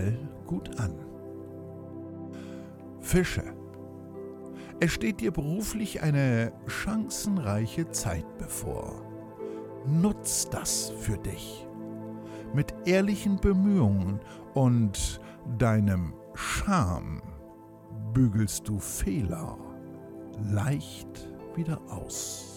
Fall gut an. Fische. Es steht dir beruflich eine chancenreiche Zeit bevor. Nutz das für dich. Mit ehrlichen Bemühungen und deinem Charme bügelst du Fehler leicht wieder aus.